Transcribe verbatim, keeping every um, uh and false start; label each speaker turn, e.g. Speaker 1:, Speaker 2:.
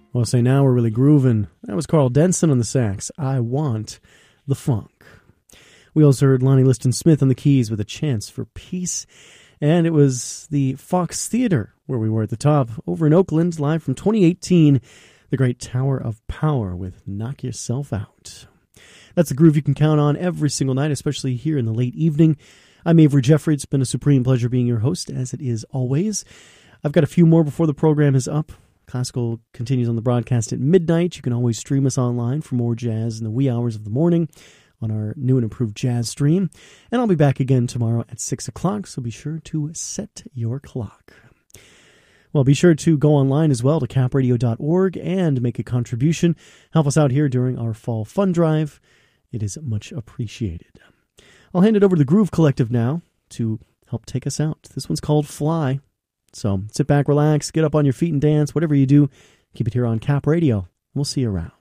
Speaker 1: Well, say now we're really grooving. That was Carl Denson on the sax. I Want the Funk. We also heard Lonnie Liston Smith on the keys with A Chance for Peace. And it was the Fox Theater where we were at the top over in Oakland, live from twenty eighteen, the great Tower of Power with Knock Yourself Out. That's the groove you can count on every single night, especially here in the late evening. I'm Avery Jeffrey. It's been a supreme pleasure being your host, as it is always. I've got a few more before the program is up. Classical continues on the broadcast at midnight. You can always stream us online for more jazz in the wee hours of the morning on our new and improved jazz stream. And I'll be back again tomorrow at six o'clock, so be sure to set your clock. Well, be sure to go online as well to cap radio dot org and make a contribution. Help us out here during our fall fund drive. It is much appreciated. I'll hand it over to the Groove Collective now to help take us out. This one's called Fly. So sit back, relax, get up on your feet and dance. Whatever you do, keep it here on Cap Radio. We'll see you around.